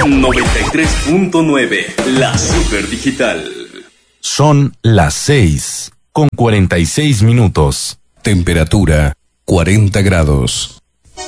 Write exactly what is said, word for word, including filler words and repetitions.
noventa y tres punto nueve, la super digital. Son las seis con cuarenta y seis minutos. Temperatura cuarenta grados.